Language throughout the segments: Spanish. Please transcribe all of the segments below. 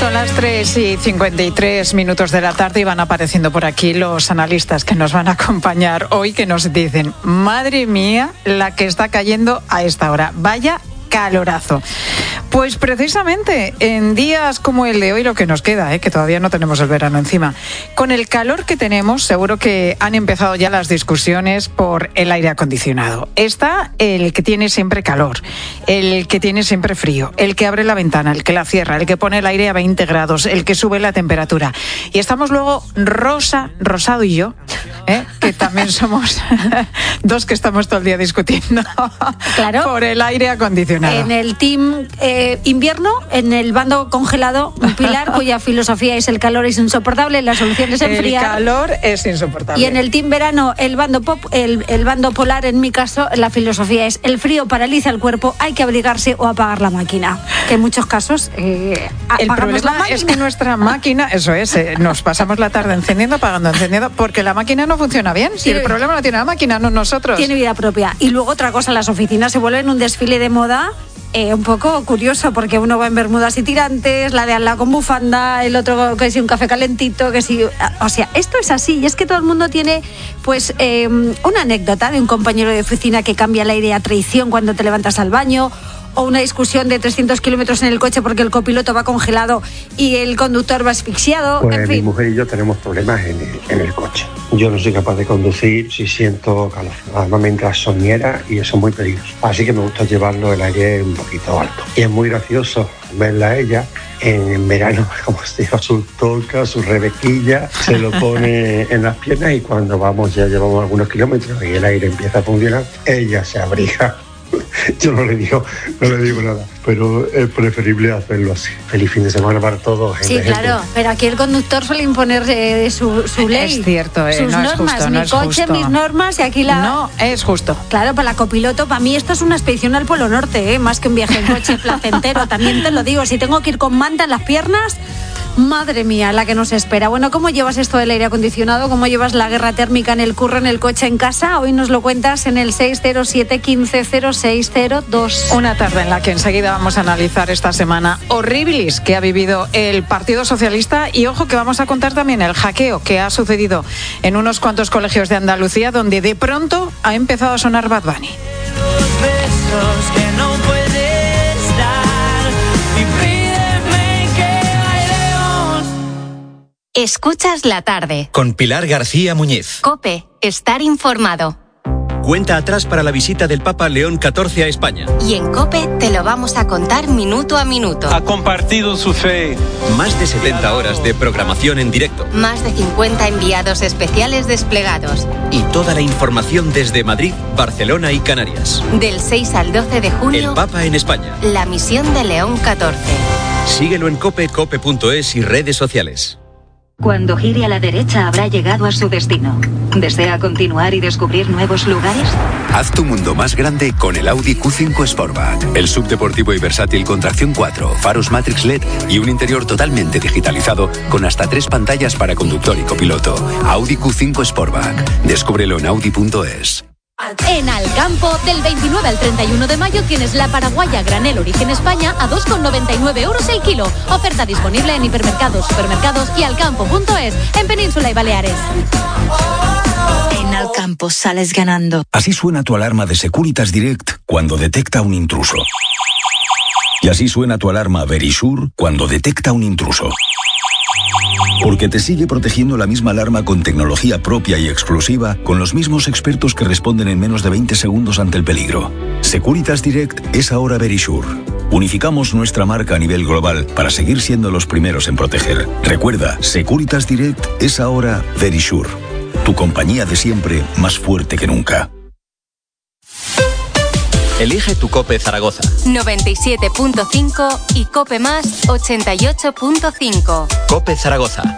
Son las 3:53 de la tarde y van apareciendo por aquí los analistas que nos van a acompañar hoy, que nos dicen: madre mía, la que está cayendo a esta hora. Vaya calorazo. Pues precisamente en días como el de hoy, lo que nos queda, que todavía no tenemos el verano encima, con el calor que tenemos, seguro que han empezado ya las discusiones por el aire acondicionado. Está el que tiene siempre calor, el que tiene siempre frío, el que abre la ventana, el que la cierra, el que pone el aire a 20 grados, el que sube la temperatura. Y estamos luego Rosado y yo, que también somos dos que estamos todo el día discutiendo por el aire acondicionado. En el team invierno, en el bando congelado, Pilar, cuya filosofía es: el calor es insoportable, la solución es enfriar. El calor es insoportable. Y en el team verano, el bando polar, en mi caso, la filosofía es: el frío paraliza el cuerpo, hay que abrigarse o apagar la máquina. Que en muchos casos el problema es que nuestra máquina, eso es, nos pasamos la tarde encendiendo, apagando, encendiendo, porque la máquina no funciona bien. Si el problema lo tiene la máquina, no nosotros. Tiene vida propia. Y luego otra cosa, las oficinas se vuelven un desfile de moda un poco curioso, porque uno va en bermudas y tirantes, la de al lado con bufanda, el otro que si un café calentito, que si... O sea, esto es así, y es que todo el mundo tiene pues una anécdota de un compañero de oficina que cambia el aire a traición cuando te levantas al baño, o una discusión de 300 kilómetros en el coche porque el copiloto va congelado y el conductor va asfixiado. Pues en fin. Mi mujer y yo tenemos problemas en el coche. Yo no soy capaz de conducir si siento calor. Además me entra soñera y eso es muy peligroso. Así que me gusta llevarlo el aire un poquito alto. Y es muy gracioso verla a ella en verano, como se lleva su toca, su rebequilla, se lo pone en las piernas, y cuando ya llevamos algunos kilómetros y el aire empieza a funcionar, ella se abriga. Yo no le digo nada, pero es preferible hacerlo así. Feliz fin de semana para todos. Sí, claro, pero aquí el conductor suele imponer su ley. Es cierto, sus no normas, es justo, mi no es coche, justo. mis normas, y aquí la... No es justo. Claro, para la copiloto, para mí esto es una expedición al Polo Norte, más que un viaje en coche placentero. También te lo digo, si tengo que ir con manta en las piernas... Madre mía, la que nos espera. Bueno, ¿cómo llevas esto del aire acondicionado? ¿Cómo llevas la guerra térmica en el curro, en el coche, en casa? Hoy nos lo cuentas en el 607 15 0602. Una tarde en la que enseguida vamos a analizar esta semana horribilis que ha vivido el Partido Socialista, y ojo que vamos a contar también el hackeo que ha sucedido en unos cuantos colegios de Andalucía, donde de pronto ha empezado a sonar Bad Bunny. Los besos que no puedes dar y pídeme que bailemos. Escuchas la tarde. Con Pilar García Muñiz. COPE, estar informado. Cuenta atrás para la visita del Papa León XIV a España. Y en COPE te lo vamos a contar minuto a minuto. Ha compartido su fe. Más de 70 horas de programación en directo. Más de 50 enviados especiales desplegados. Y toda la información desde Madrid, Barcelona y Canarias. Del 6 al 12 de junio. El Papa en España. La misión de León XIV. Síguelo en COPE, cope.es y redes sociales. Cuando gire a la derecha habrá llegado a su destino. ¿Desea continuar y descubrir nuevos lugares? Haz tu mundo más grande con el Audi Q5 Sportback. El subdeportivo y versátil con tracción 4, faros Matrix LED y un interior totalmente digitalizado con hasta 3 pantallas para conductor y copiloto. Audi Q5 Sportback. Descúbrelo en audi.es. En Alcampo, del 29 al 31 de mayo tienes la paraguaya granel origen España a 2,99 euros el kilo. Oferta disponible en hipermercados, supermercados y alcampo.es, en Península y Baleares. En Alcampo sales ganando. Así suena tu alarma de Securitas Direct cuando detecta un intruso. Y así suena tu alarma Verisure cuando detecta un intruso. Porque te sigue protegiendo la misma alarma con tecnología propia y exclusiva, con los mismos expertos que responden en menos de 20 segundos ante el peligro. Securitas Direct es ahora Verisure. Unificamos nuestra marca a nivel global para seguir siendo los primeros en proteger. Recuerda, Securitas Direct es ahora Verisure. Tu compañía de siempre, más fuerte que nunca. Elige tu COPE Zaragoza. 97.5 y COPE Más 88.5. COPE Zaragoza.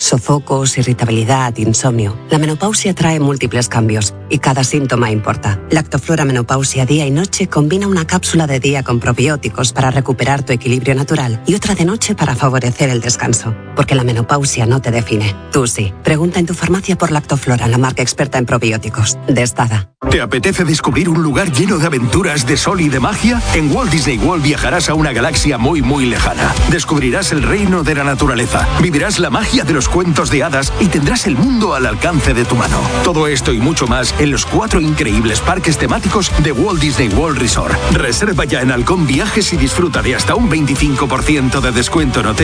sofocos, irritabilidad, insomnio. La menopausia trae múltiples cambios y cada síntoma importa. Lactoflora Menopausia Día y Noche combina una cápsula de día con probióticos para recuperar tu equilibrio natural y otra de noche para favorecer el descanso. Porque la menopausia no te define. Tú sí. Pregunta en tu farmacia por Lactoflora, la marca experta en probióticos. De Estada. ¿Te apetece descubrir un lugar lleno de aventuras, de sol y de magia? En Walt Disney World viajarás a una galaxia muy, muy lejana. Descubrirás el reino de la naturaleza, vivirás la magia de los cuentos de hadas y tendrás el mundo al alcance de tu mano. Todo esto y mucho más en los 4 increíbles parques temáticos de Walt Disney World Resort. Reserva ya en Halcón Viajes y disfruta de hasta un 25% de descuento en hotel